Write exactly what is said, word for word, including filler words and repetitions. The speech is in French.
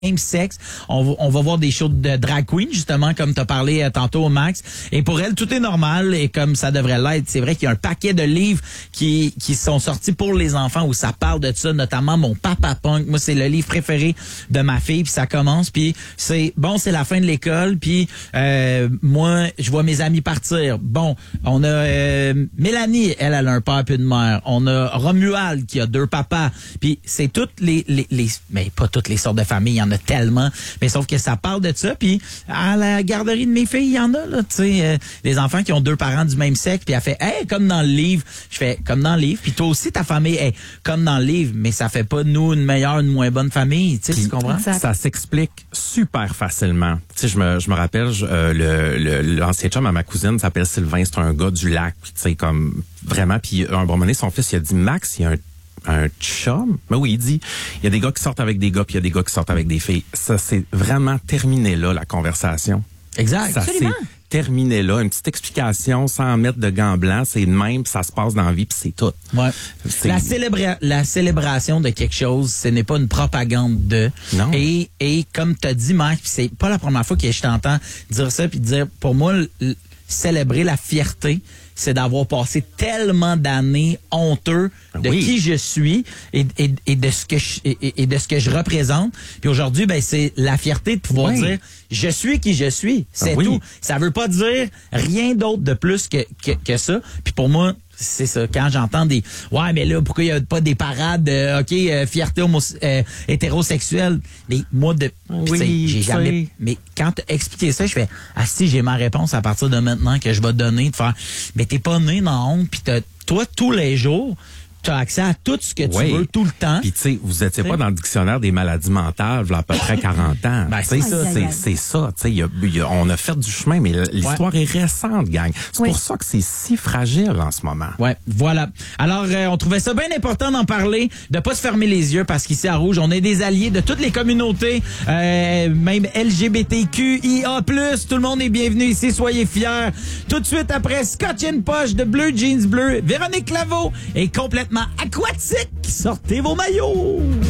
même sexe. On va, on va voir des shows de drag queen, justement, comme tu as parlé euh, tantôt, Max. Et pour elle, tout est normal et comme ça devrait l'être. C'est vrai qu'il y a un paquet de livres qui qui sont sortis pour les enfants où ça parle de ça, notamment Mon Papa Punk. Moi, c'est le livre préféré de ma fille, puis ça commence, puis c'est, bon, c'est la fin de l'école, puis euh, moi, je vois mes amis partir. Bon, on a euh, Mélanie, elle, elle a un père puis une mère. On a Romuald, qui a deux papas. Puis c'est toutes les, les, les... Mais pas toutes les sortes de familles, il y en a tellement, mais sauf que ça parle de ça, puis à la garderie de mes filles, il y en a, là, tu sais, euh, des enfants qui ont deux parents du même sexe, puis elle fait, hey, comme dans le livre, je fais, comme dans le livre, puis toi aussi, ta famille est comme dans le livre, mais ça fait pas de nous une meilleure, une moins bonne famille, tu sais, tu comprends? Exact. Ça s'explique super facilement. Tu sais, je me, je me rappelle, je, euh, le, le, l'ancien chum à ma cousine s'appelle Sylvain, c'est un gars du lac, tu sais, comme, vraiment, puis un bon moment donné, son fils, il a dit, Max, il y a un un chum? Ben oui, il dit, il y a des gars qui sortent avec des gars, puis il y a des gars qui sortent avec des filles. Ça, c'est vraiment terminé là, la conversation. Exact. Ça s'est terminé là. Une petite explication sans mettre de gants blancs, c'est de même, puis ça se passe dans la vie, puis c'est tout. Ouais. C'est... La, célébra- la célébration de quelque chose, ce n'est pas une propagande de. Non. Et, et comme tu as dit, Marc, puis c'est pas la première fois que je t'entends dire ça, puis dire, pour moi, l- célébrer la fierté, c'est d'avoir passé tellement d'années honteux de oui. qui je suis et, et, et de ce que je, et, et de ce que je représente. Puis aujourd'hui, ben c'est la fierté de pouvoir oui. dire je suis qui je suis. C'est oui. tout. Ça veut pas dire rien d'autre de plus que, que, que ça. Puis pour moi, c'est ça. Quand j'entends des ouais, mais là, pourquoi il y a pas des parades de OK, euh, fierté homo- euh, hétérosexuelle? Mais moi, de oui, j'ai jamais. Mais quand t'as expliqué ça, je fais ah si, j'ai ma réponse à partir de maintenant que je vais te donner, de faire mais t'es pas né dans la honte, puis t'as, toi, tous les jours, tu as accès à tout ce que tu oui. veux tout le temps. Puis tu sais, vous étiez pas dans le dictionnaire des maladies mentales, il y a à peu près quarante ans. Ben, c'est ça, c'est, c'est ça. Tu sais, on a fait du chemin, mais l'histoire ouais. est récente, gang. C'est oui. pour ça que c'est si fragile en ce moment. Ouais, voilà. Alors, euh, on trouvait ça bien important d'en parler, de pas se fermer les yeux, parce qu'ici à Rouge, on est des alliés de toutes les communautés, euh, même L G B T Q I A plus, tout le monde est bienvenu ici, soyez fiers. Tout de suite après Scotch and Poche de Bleu Jeans Bleu, Véronique Laveau est complètement aquatique. Sortez vos maillots!